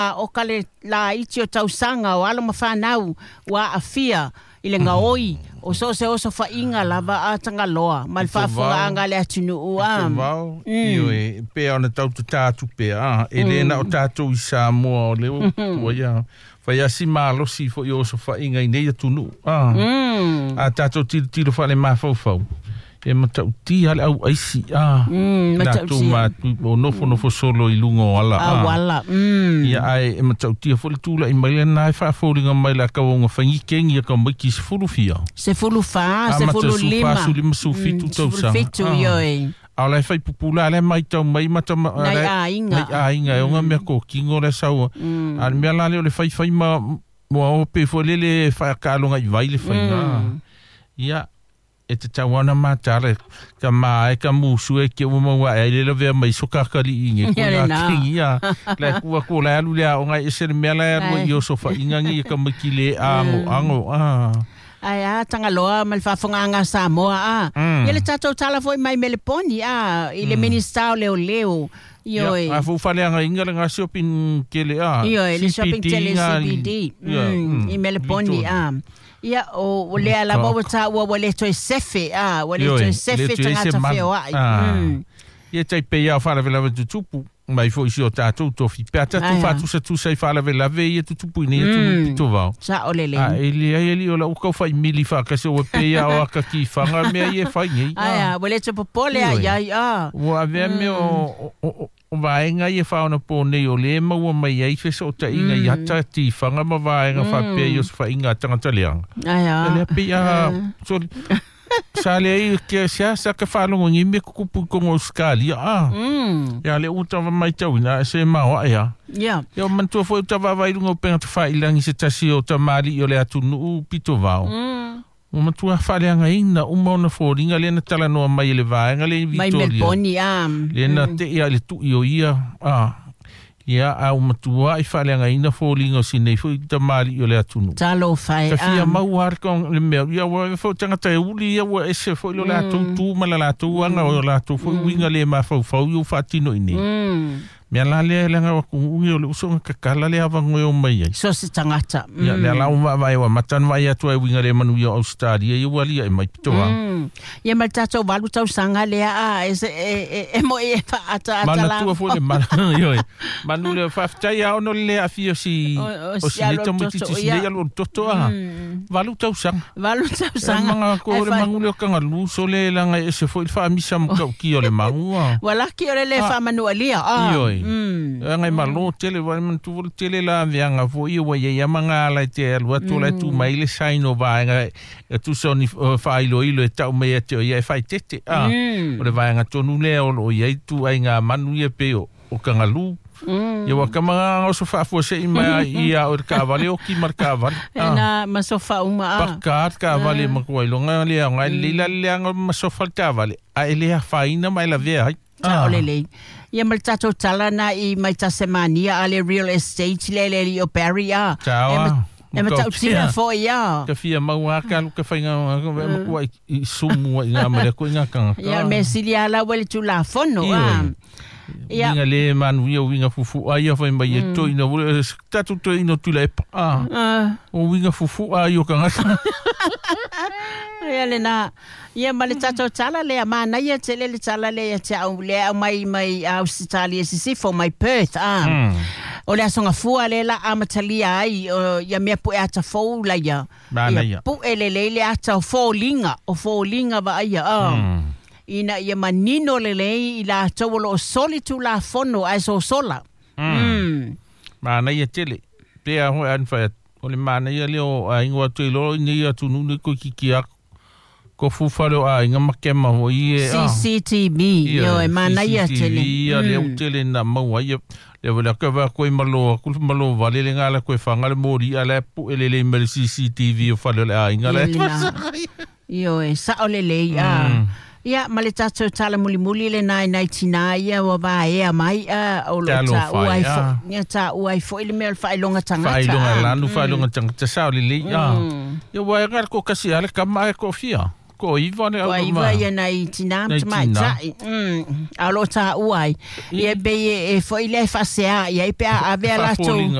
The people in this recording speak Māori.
o kale la iti o tausanga o ala mawhanau wa afia i le ngaoi o so se oso whainga lava a tangaloa ma le whaafonga le atunu ua. Vau, ioi, pea ona tautu tātu pea, elena o tātou i Samoa o leo, oia, whai asi mālosi fo i oso whainga i nei atunu. A tātou tiro whale mawhauwhau. E matau ti ale au aisi matau ti o nofo solo i lungo ala wala ia ai e matau ti fo tula i mai na fa fo ringa mai la ka wonga fangi kengi ka mai ki se fulu fia se fulu lima se lima su fitu tau sa fitu yoi ala fai pupula ale mai tau mai mata ai inga o nga me ko kingo le sau al me ala le fai ma mo pe fo le fa ka longa i vai le fai ia e te tawana mātare ka māe ka mūsu e ke umawa e le vea mai soka kari inge kua kingi ia lai kua ko lai alu lea o ngai e sere mea lai alu i o sofa ingangi e ka maki le ango ai a tangaloa ma le whaafonga Samoa ia le tatou tala foi mai Meleponi i le minister leo ioi a fu fale anga inga le nga shopping kele ioi le shopping tele CBD i Meleponi ia o le ala mo ta o le toi sefe o le toi sefe tanga feo ai ia tai pe ia fala vela tupu mai fo isi o tātou tofi pe ata tu fatu sa tu sai fala vela ve ia tupu ni tu pito vau sa o le ele o la o ka fai mili fa ka se o pe ia o ka ki fanga me ia fai ngai o le te popole ai o ave me o vaenga i fauna po nei o le mau mai ai fe so ta inga i hata ti fanga ma vaenga fa pe i os fa inga tangata leanga le pe ia so sale ai ke sia sa ka falongo ngi me kupu ko skali ya le uta mai tau na se mau ya yo man tu fo ta va vai lungo pe ta fa ilangi se tasi o ta mari o le atu nu pito vao o matua whareanga ina umona fōringa le na tala noa mai le vaenga le Victoria. Mai Melbourne, le na te ia le tu i o ia. Ia au matua i whareanga ina fōringa o sinei fo i ta mari o le atunu. Talo whai. Ka fia mau harkong le mea. Ia wa fo tangata e uli ia wa ese fo ilo le atu tu ma la latu anga o la atu fo winga le ma fau fau i o whatino ini. Mea la lea lenga wa kungi o le usonga kakala le awa ngoe o mai ai. So se tangata. Ia lea lau vai wa matan vai atua e winga le manu i o Australia i wali ai mai pitoa. Ia mai tatou walu tau sanga lea e mo e ata la. Mana tua fo le mana. Manu le whaftai a ono le a fio si o si le tamu titi si le alo toto Walu tau sanga. Walu tau sanga. E manga ko le mangu le kanga lu so le langa e se fo il fa misa mo ki o le mangu. Wala ki o le fa manu alia. Ioi. Ngai malo tele vai man tu tele la vianga fo i wa ia manga la te lu tu la tu mai le saino va nga tu soni fa ilo e tau me te ia fai tete o le vai nga tonu le o ia tu ai nga manu ia pe o kangalu ia wa kama o so fa fo se mai ia o ka vale o ki marka vale na ma so fa uma ka vale ma ko longa le nga lila le nga ma so fa ka vale a ele fa ina mai la ve ai olele ia mal tatou tala na i mai ta semania ale real estate le o Barry e ma tau tira fo ia ka fia mau aka ka fainga ko i sumu i nga mare ko nga kanga ia me silia la wele tu la fono Winga le manu ia winga fufu ai fa mai e to ina tatu to ina tu le o winga fufu ai o kanga ia le na ia male tatou tala le mana ia tele le tala le te au le mai Australia si for my Perth o le songa fua le la amatalia ai ia me pu ata fo la ia pu ele le ata fo linga va ia ina ia manino lelei i la tawolo soli tu la fono ai so sola. Mana ia tele. Pea ho an fa o le mana ia leo a ingwa tu lo ni ia tu nu ko kikia ko fufalo a inga makema ho i CCTV yo e mana ia tele. Ia le tele na mau ia le wala ka va ko malo vale le ngala ko fanga le mori ala pu ele le CCTV o falo le a inga le. Yo e sa ole le ia ma le tatou tala muli le nai tina ia wa va mai o lo ta uai fo ia ta uai fo ile me fa ilonga tangata fa ilonga tangata sa le ia ia wa ngar ko kasi ale ka mai ko fia Ko iwa ne au iwa ia nei tina mai tai. Alo ta uai. Ia be e foi le fasea ia pe a vela tu.